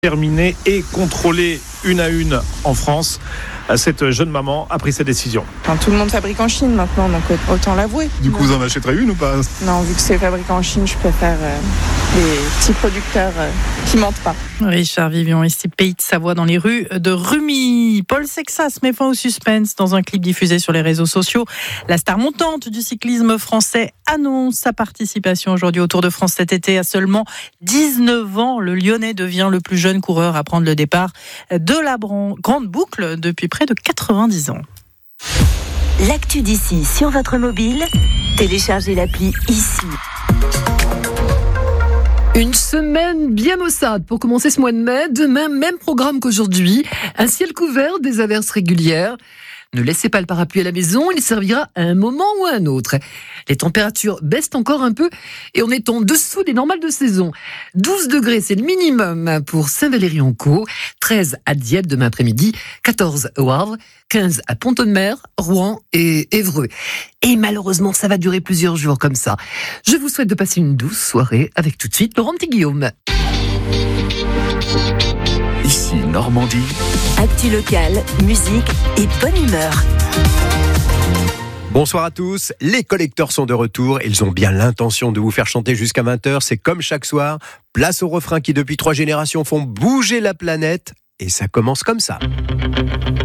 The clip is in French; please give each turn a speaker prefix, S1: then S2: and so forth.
S1: terminée et contrôlée une à une en France. Cette jeune maman a pris sa décision.
S2: Enfin, tout le monde fabrique en Chine maintenant, donc autant l'avouer.
S3: Du coup, vous en achèterez une ou pas ?
S2: Non, vu que c'est fabriqué en Chine, je préfère les petits producteurs qui mentent pas.
S4: Richard Vivion, ici Pays de Savoie, dans les rues de Rumi. Paul Sexas met fin au suspense dans un clip diffusé sur les réseaux sociaux. La star montante du cyclisme français annonce sa participation aujourd'hui au Tour de France cet été. À seulement 19 ans, le Lyonnais devient le plus jeune coureur à prendre le départ de la grande boucle depuis près de 90 ans.
S5: L'actu d'ici sur votre mobile, téléchargez l'appli ici.
S6: Une semaine bien maussade pour commencer ce mois de mai. Demain, même programme qu'aujourd'hui. Un ciel couvert, des averses régulières. Ne laissez pas le parapluie à la maison, il servira à un moment ou à un autre. Les températures baissent encore un peu et on est en dessous des normales de saison. 12 degrés, c'est le minimum pour Saint-Valery-en-Caux, 13 à Dieppe demain après-midi, 14 au Havre, 15 à Pont-de-Mer, Rouen et Évreux. Et malheureusement, ça va durer plusieurs jours comme ça. Je vous souhaite de passer une douce soirée avec tout de suite Laurent Petit-Guillaume.
S7: Ici Normandie.
S5: Actu locale, musique et bonne humeur.
S8: Bonsoir à tous, les collecteurs sont de retour, ils ont bien l'intention de vous faire chanter jusqu'à 20h, c'est comme chaque soir, place aux refrains qui depuis 3 générations font bouger la planète, et ça commence comme ça.